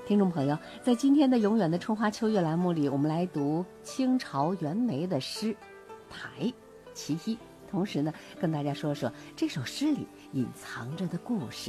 听众朋友，在今天的永远的春花秋月栏目里，我们来读清朝袁枚的诗《台其一》，同时呢，跟大家说说这首诗里隐藏着的故事。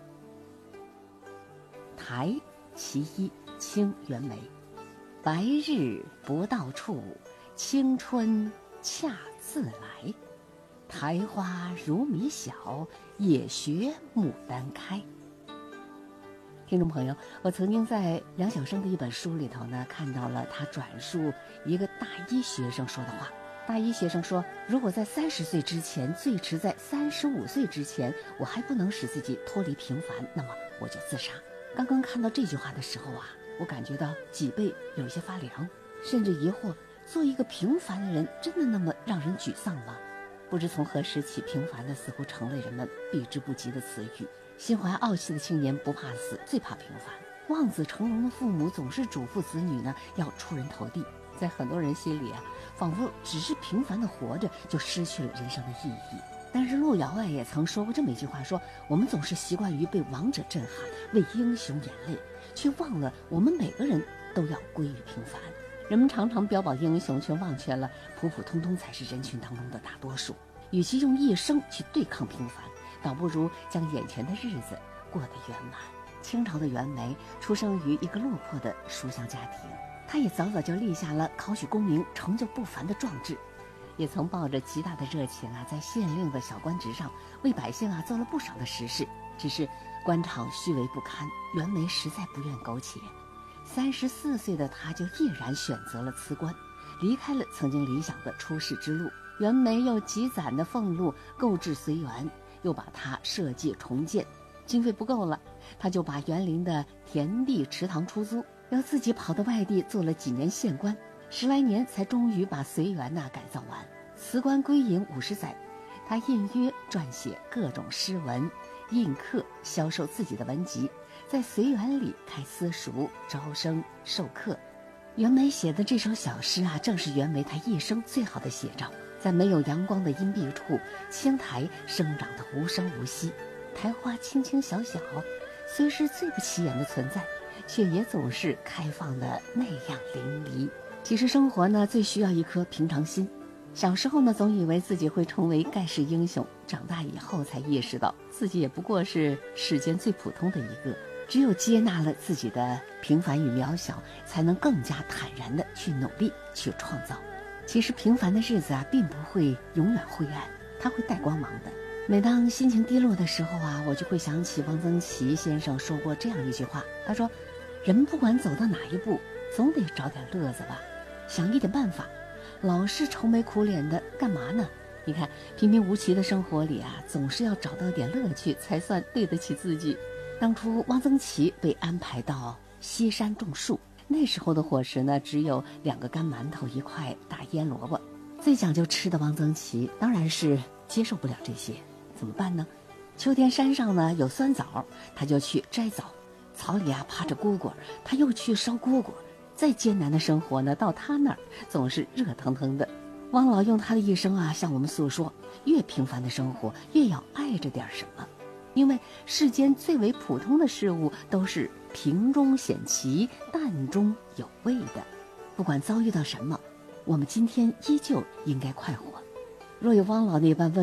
台其一，清袁枚。白日不到处，青春恰自来。台花如米小，也学牡丹开。听众朋友，我曾经在梁晓声的一本书里头呢，看到了他转述一个大一学生说的话。大一学生说，如果在30岁之前，最迟在35岁之前，我还不能使自己脱离平凡，那么我就自杀。刚刚看到这句话的时候啊，我感觉到脊背有些发凉，甚至疑惑，做一个平凡的人真的那么让人沮丧吗？不知从何时起，平凡的似乎成了人们避之不及的词语。心怀傲气的青年不怕死，最怕平凡。望子成龙的父母总是嘱咐子女呢要出人头地。在很多人心里啊，仿佛只是平凡的活着就失去了人生的意义。但是路遥啊也曾说过这么一句话，说我们总是习惯于被王者震撼，为英雄眼泪，却忘了我们每个人都要归于平凡。人们常常标榜英雄，却忘却了普普通通才是人群当中的大多数。与其用一生去对抗平凡，倒不如将眼前的日子过得圆满。清朝的袁枚出生于一个落魄的书香家庭，他也早早就立下了考取功名、成就不凡的壮志，也曾抱着极大的热情啊，在县令的小官职上为百姓啊做了不少的实事。只是官场虚伪不堪，袁枚实在不愿苟且。34岁的他就毅然选择了辞官，离开了曾经理想的出仕之路。袁枚又积攒的俸禄购置随园，又把它设计重建，经费不够了，他就把园林的田地池塘出租，要自己跑到外地做了几年县官，10来年才终于把随园改造完。辞官归隐50载，他印约撰写各种诗文，印刻销售自己的文集，在随园里开私塾，招生授课。袁枚写的这首小诗啊，正是袁枚他一生最好的写照。在没有阳光的阴蔽处，青苔生长得无声无息，苔花轻轻小小，虽是最不起眼的存在，却也总是开放的那样淋漓。其实生活呢，最需要一颗平常心。小时候呢，总以为自己会成为盖世英雄，长大以后才意识到自己也不过是世间最普通的一个。只有接纳了自己的平凡与渺小，才能更加坦然地去努力，去创造。其实平凡的日子啊，并不会永远灰暗，它会带光芒的。每当心情低落的时候啊，我就会想起汪曾祺先生说过这样一句话，他说，人不管走到哪一步，总得找点乐子吧，想一点办法，老是愁眉苦脸的干嘛呢？你看平平无奇的生活里啊，总是要找到点乐趣，才算对得起自己。当初汪曾祺被安排到西山种树，那时候的伙食呢，只有2个干馒头1块大腌萝卜。最讲究吃的汪曾祺当然是接受不了这些，怎么办呢？秋天山上呢有酸枣，他就去摘枣；草里啊趴着蝈蝈，他又去烧蝈蝈。再艰难的生活呢，到他那儿总是热腾腾的。汪老用他的一生啊，向我们诉说，越平凡的生活，越要爱着点什么。因为世间最为普通的事物都是平中显奇，淡中有味的。不管遭遇到什么，我们今天依旧应该快活。若有汪老那般温